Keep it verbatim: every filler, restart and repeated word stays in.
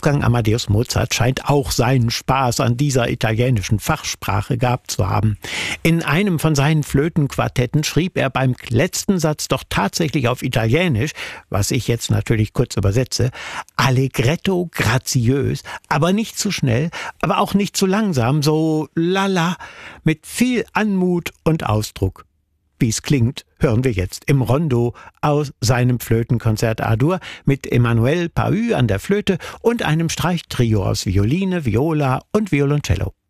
Wolfgang Amadeus Mozart scheint auch seinen Spaß an dieser italienischen Fachsprache gehabt zu haben. In einem von seinen Flötenquartetten schrieb er beim letzten Satz doch tatsächlich auf Italienisch, was ich jetzt natürlich kurz übersetze, allegretto graziös, aber nicht zu schnell, aber auch nicht zu langsam, so lala, mit viel Anmut und Ausdruck. Wie es klingt, hören wir jetzt im Rondo aus seinem Flötenkonzert A-Dur mit Emmanuel Pahud an der Flöte und einem Streichtrio aus Violine, Viola und Violoncello.